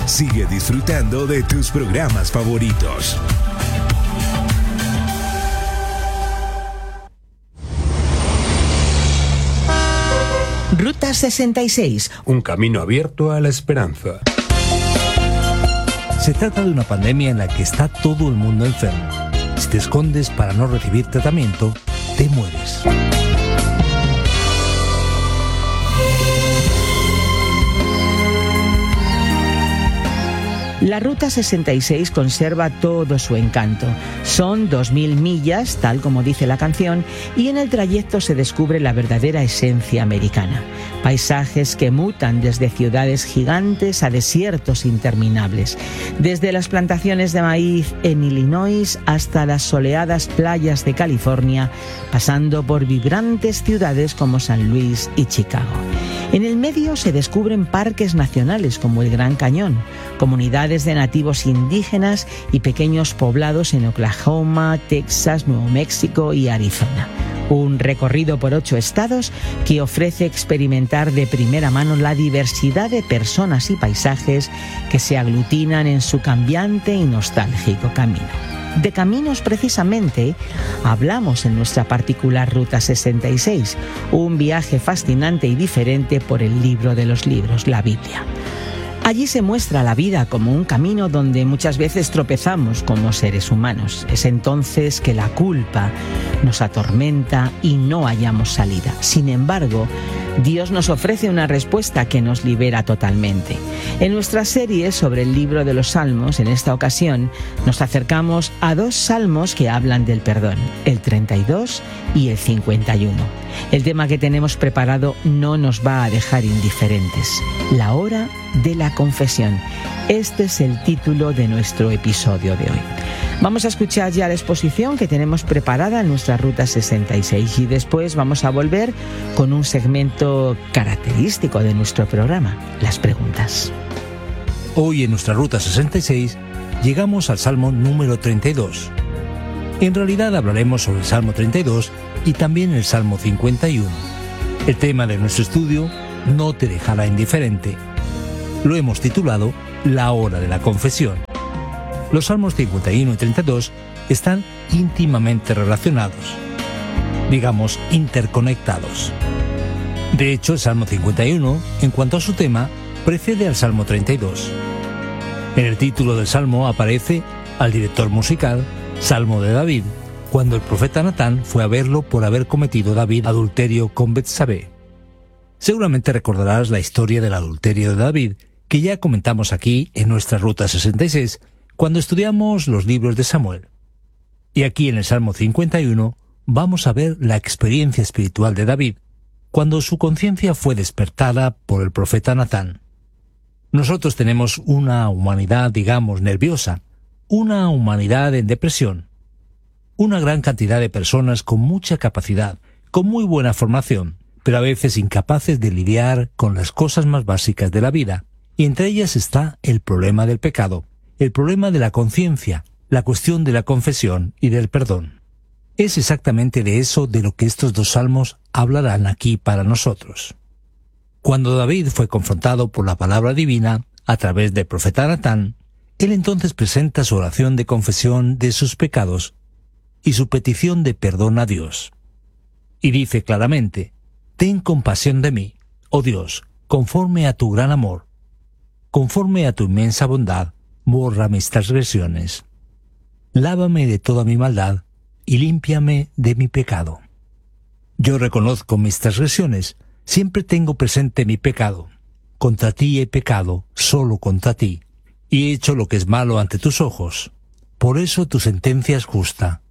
Sigue disfrutando de tus programas favoritos. Ruta 66. Un camino abierto a la esperanza. Se trata de una pandemia en la que está todo el mundo enfermo. Si te escondes para no recibir tratamiento, te mueres. La Ruta 66 conserva todo su encanto. Son 2000 millas, tal como dice la canción, y en el trayecto se descubre la verdadera esencia americana. Paisajes que mutan desde ciudades gigantes a desiertos interminables. Desde las plantaciones de maíz en Illinois hasta las soleadas playas de California, pasando por vibrantes ciudades como San Luis y Chicago. En el medio se descubren parques nacionales como el Gran Cañón, comunidades de nativos indígenas y pequeños poblados en Oklahoma, Texas, Nuevo México y Arizona. Un recorrido por 8 estados que ofrece experimentar de primera mano la diversidad de personas y paisajes que se aglutinan en su cambiante y nostálgico camino. De caminos, precisamente, hablamos en nuestra particular Ruta 66, un viaje fascinante y diferente por el libro de los libros, la Biblia. Allí se muestra la vida como un camino donde muchas veces tropezamos como seres humanos. Es entonces que la culpa nos atormenta y no hallamos salida. Sin embargo, Dios nos ofrece una respuesta que nos libera totalmente. En nuestra serie sobre el libro de los Salmos, en esta ocasión, nos acercamos a 2 salmos que hablan del perdón, el 32 y el 51. El tema que tenemos preparado no nos va a dejar indiferentes. La hora de la confesión. Este es el título de nuestro episodio de hoy. Vamos a escuchar ya la exposición que tenemos preparada en nuestra Ruta 66 y después vamos a volver con un segmento característico de nuestro programa, las preguntas. Hoy en nuestra Ruta 66 llegamos al Salmo número 32. En realidad hablaremos sobre el Salmo 32 y también el Salmo 51. El tema de nuestro estudio no te dejará indiferente. Lo hemos titulado La hora de la confesión. Los Salmos 51 y 32 están íntimamente relacionados, digamos, interconectados. De hecho, el Salmo 51, en cuanto a su tema, precede al Salmo 32. En el título del Salmo aparece al director musical, Salmo de David, cuando el profeta Natán fue a verlo por haber cometido David adulterio con Betsabé. Seguramente recordarás la historia del adulterio de David, que ya comentamos aquí en nuestra Ruta 66, cuando estudiamos los libros de Samuel. Y aquí en el Salmo 51 vamos a ver la experiencia espiritual de David, cuando su conciencia fue despertada por el profeta Natán. Nosotros tenemos una humanidad, digamos, nerviosa, una humanidad en depresión, una gran cantidad de personas con mucha capacidad, con muy buena formación, pero a veces incapaces de lidiar con las cosas más básicas de la vida, y entre ellas está el problema del pecado, el problema de la conciencia, la cuestión de la confesión y del perdón. Es exactamente de eso de lo que estos 2 salmos hablarán aquí para nosotros. Cuando David fue confrontado por la palabra divina a través del profeta Natán, él entonces presenta su oración de confesión de sus pecados y su petición de perdón a Dios. Y dice claramente: «Ten compasión de mí, oh Dios, conforme a tu gran amor, conforme a tu inmensa bondad, borra mis transgresiones. Lávame de toda mi maldad y límpiame de mi pecado. Yo reconozco mis transgresiones, siempre tengo presente mi pecado. Contra ti he pecado, solo contra ti, y he hecho lo que es malo ante tus ojos. Por eso tu sentencia es justa,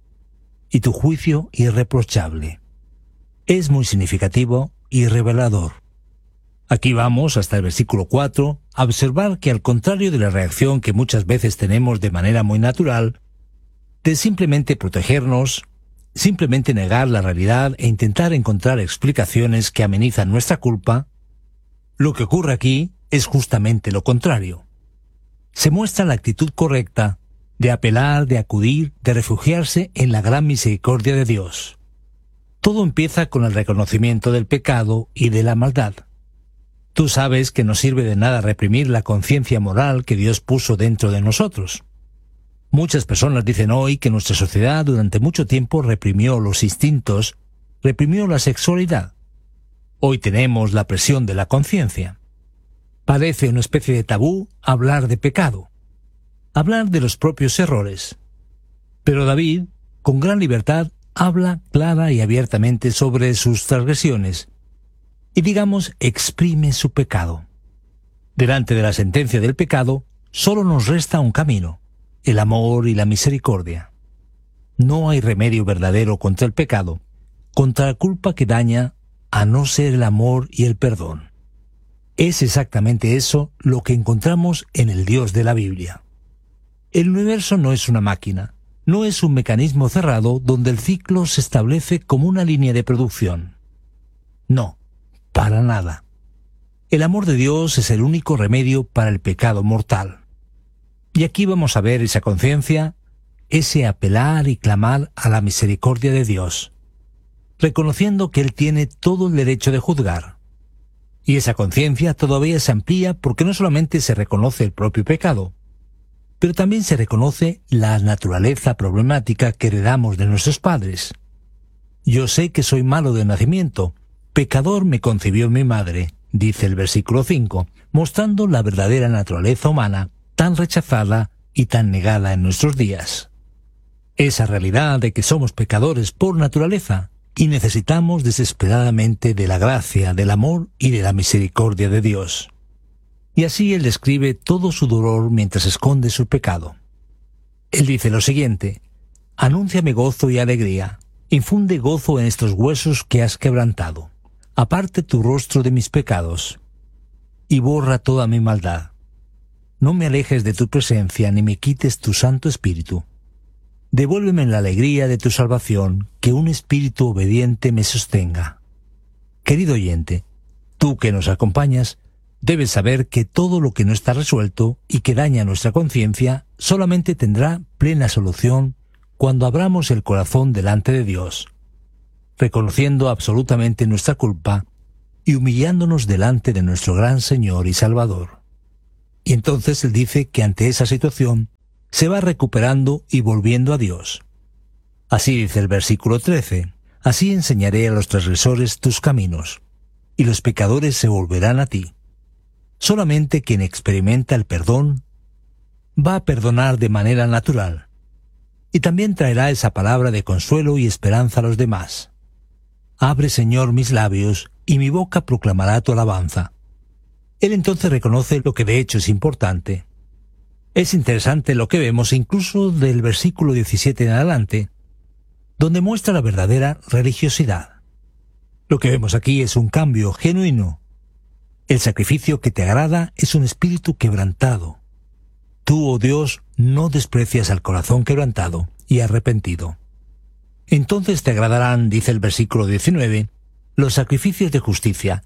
y tu juicio irreprochable». Es muy significativo y revelador. Aquí vamos hasta el versículo 4 a observar que, al contrario de la reacción que muchas veces tenemos de manera muy natural, de simplemente protegernos, simplemente negar la realidad e intentar encontrar explicaciones que amenizan nuestra culpa, lo que ocurre aquí es justamente lo contrario. Se muestra la actitud correcta de apelar, de acudir, de refugiarse en la gran misericordia de Dios. Todo empieza con el reconocimiento del pecado y de la maldad. Tú sabes que no sirve de nada reprimir la conciencia moral que Dios puso dentro de nosotros. Muchas personas dicen hoy que nuestra sociedad durante mucho tiempo reprimió los instintos, reprimió la sexualidad. Hoy tenemos la presión de la conciencia. Parece una especie de tabú hablar de pecado, hablar de los propios errores. Pero David, con gran libertad, habla clara y abiertamente sobre sus transgresiones y, digamos, exprime su pecado. Delante de la sentencia del pecado, solo nos resta un camino: el amor y la misericordia. No hay remedio verdadero contra el pecado, contra la culpa que daña, a no ser el amor y el perdón. Es exactamente eso lo que encontramos en el Dios de la Biblia. El universo no es una máquina, no es un mecanismo cerrado donde el ciclo se establece como una línea de producción. No, para nada. El amor de Dios es el único remedio para el pecado mortal. Y aquí vamos a ver esa conciencia, ese apelar y clamar a la misericordia de Dios, reconociendo que Él tiene todo el derecho de juzgar. Y esa conciencia todavía se amplía porque no solamente se reconoce el propio pecado, pero también se reconoce la naturaleza problemática que heredamos de nuestros padres. Yo sé que soy malo de nacimiento, pecador me concibió mi madre, dice el versículo 5, mostrando la verdadera naturaleza humana, tan rechazada y tan negada en nuestros días. Esa realidad de que somos pecadores por naturaleza y necesitamos desesperadamente de la gracia, del amor y de la misericordia de Dios. Y así Él describe todo su dolor mientras esconde su pecado. Él dice lo siguiente: «Anúnciame gozo y alegría, infunde gozo en estos huesos que has quebrantado. Aparte tu rostro de mis pecados, y borra toda mi maldad. No me alejes de tu presencia, ni me quites tu Santo Espíritu. Devuélveme la alegría de tu salvación, que un espíritu obediente me sostenga». Querido oyente, tú que nos acompañas, debes saber que todo lo que no está resuelto y que daña nuestra conciencia solamente tendrá plena solución cuando abramos el corazón delante de Dios, reconociendo absolutamente nuestra culpa y humillándonos delante de nuestro gran Señor y Salvador. Y entonces Él dice que ante esa situación se va recuperando y volviendo a Dios. Así dice el versículo 13, «Así enseñaré a los transgresores tus caminos, y los pecadores se volverán a ti». Solamente quien experimenta el perdón va a perdonar de manera natural, y también traerá esa palabra de consuelo y esperanza a los demás. «Abre, Señor, mis labios, y mi boca proclamará tu alabanza». Él entonces reconoce lo que de hecho es importante. Es interesante lo que vemos incluso del versículo 17 en adelante, donde muestra la verdadera religiosidad. Lo que vemos aquí es un cambio genuino. El sacrificio que te agrada es un espíritu quebrantado. Tú, oh Dios, no desprecias al corazón quebrantado y arrepentido. Entonces te agradarán, dice el versículo 19, los sacrificios de justicia,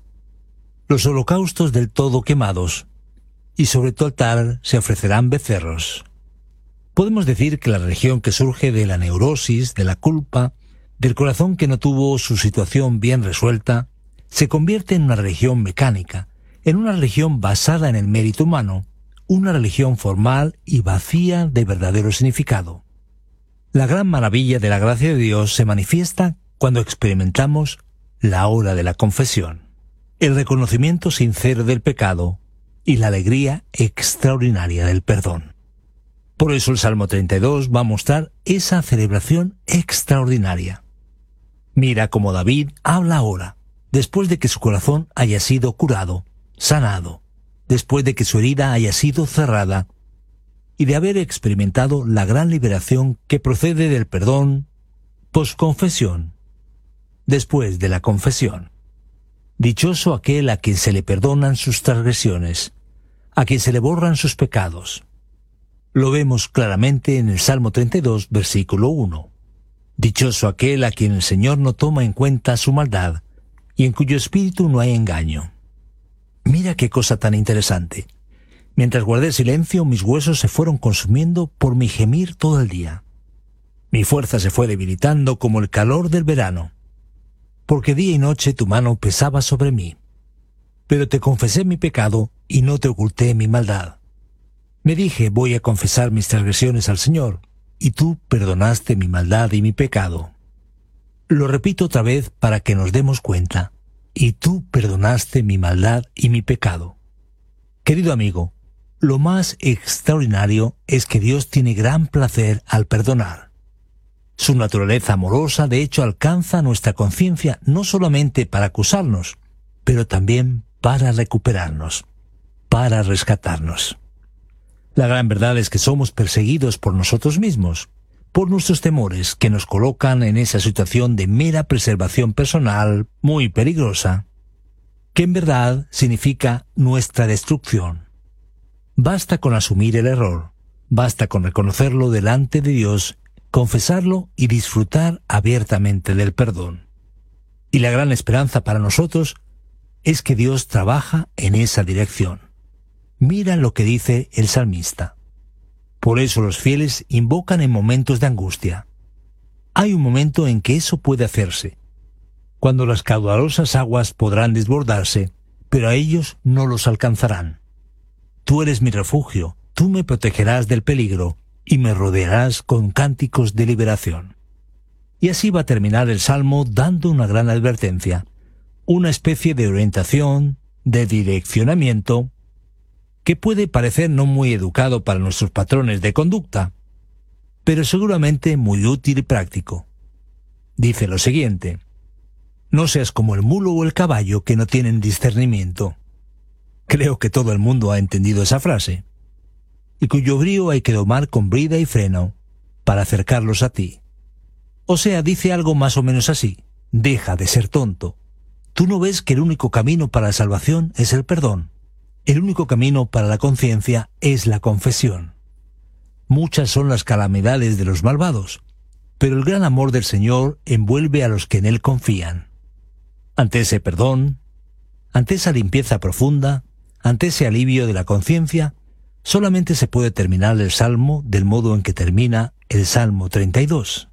los holocaustos del todo quemados, y sobre tu altar se ofrecerán becerros. Podemos decir que la religión que surge de la neurosis, de la culpa, del corazón que no tuvo su situación bien resuelta, se convierte en una religión mecánica, en una religión basada en el mérito humano, una religión formal y vacía de verdadero significado. La gran maravilla de la gracia de Dios se manifiesta cuando experimentamos la hora de la confesión, el reconocimiento sincero del pecado y la alegría extraordinaria del perdón. Por eso el Salmo 32 va a mostrar esa celebración extraordinaria. Mira cómo David habla ahora, después de que su corazón haya sido curado, sanado, después de que su herida haya sido cerrada y de haber experimentado la gran liberación que procede del perdón posconfesión, después de la confesión. Dichoso aquel a quien se le perdonan sus transgresiones, a quien se le borran sus pecados. Lo vemos claramente en el Salmo 32, versículo 1. Dichoso aquel a quien el Señor no toma en cuenta su maldad y en cuyo espíritu no hay engaño. Mira qué cosa tan interesante. Mientras guardé silencio, mis huesos se fueron consumiendo por mi gemir todo el día. Mi fuerza se fue debilitando como el calor del verano, porque día y noche tu mano pesaba sobre mí. pero te confesé mi pecado y no te oculté mi maldad. Me dije, voy a confesar mis transgresiones al Señor, y tú perdonaste mi maldad y mi pecado. Lo repito otra vez para que nos demos cuenta. Y tú perdonaste mi maldad y mi pecado. Querido amigo, lo más extraordinario es que Dios tiene gran placer al perdonar. Su naturaleza amorosa, de hecho, alcanza nuestra conciencia no solamente para acusarnos, pero también para recuperarnos, para rescatarnos. La gran verdad es que somos perseguidos por nosotros mismos, por nuestros temores que nos colocan en esa situación de mera preservación personal muy peligrosa, que en verdad significa nuestra destrucción. Basta con asumir el error, basta con reconocerlo delante de Dios, confesarlo y disfrutar abiertamente del perdón. Y la gran esperanza para nosotros es que Dios trabaja en esa dirección. Mira lo que dice el salmista. Por eso los fieles invocan en momentos de angustia. Hay un momento en que eso puede hacerse, cuando las caudalosas aguas podrán desbordarse, pero a ellos no los alcanzarán. Tú eres mi refugio, tú me protegerás del peligro y me rodearás con cánticos de liberación. Y así va a terminar el Salmo dando una gran advertencia, una especie de orientación, de direccionamiento, que puede parecer no muy educado para nuestros patrones de conducta, pero seguramente muy útil y práctico. Dice lo siguiente: no seas como el mulo o el caballo que no tienen discernimiento. Creo que todo el mundo ha entendido esa frase, y cuyo brío hay que domar con brida y freno para acercarlos a ti. O sea, dice algo más o menos así: deja de ser tonto. ¿Tú no ves que el único camino para la salvación es el perdón? El único camino para la conciencia es la confesión. Muchas son las calamidades de los malvados, pero el gran amor del Señor envuelve a los que en Él confían. Ante ese perdón, ante esa limpieza profunda, ante ese alivio de la conciencia, solamente se puede terminar el Salmo del modo en que termina el Salmo 32.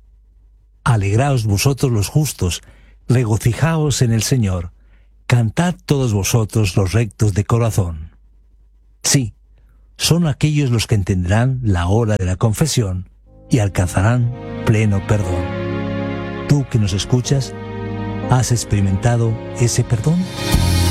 Alegraos vosotros los justos, regocijaos en el Señor. Cantad todos vosotros los rectos de corazón. Sí, son aquellos los que entenderán la hora de la confesión y alcanzarán pleno perdón. ¿Tú que nos escuchas, has experimentado ese perdón?